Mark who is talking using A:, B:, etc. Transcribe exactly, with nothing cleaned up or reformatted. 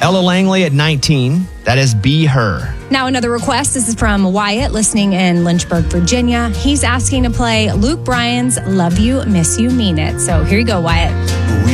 A: Ella Langley at nineteen. That is Be Her.
B: Now, another request. This is from Wyatt, listening in Lynchburg, Virginia. He's asking to play Luke Bryan's Love You, Miss You, Mean It. So here you go, Wyatt.